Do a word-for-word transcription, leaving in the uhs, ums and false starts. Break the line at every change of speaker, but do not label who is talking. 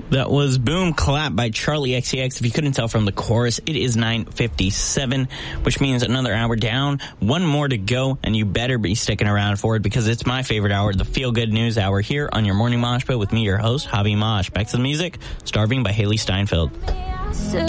That was Boom Clap by Charlie X C X. If you couldn't tell from the chorus, it is nine fifty-seven, which means another hour down, one more to go, and you better be sticking around for it because it's my favorite hour, the Feel Good News Hour here on your Morning Mosh Pit with me, your host, Javi Mosh. Back to the music, Starving by Haley Steinfeld.
Still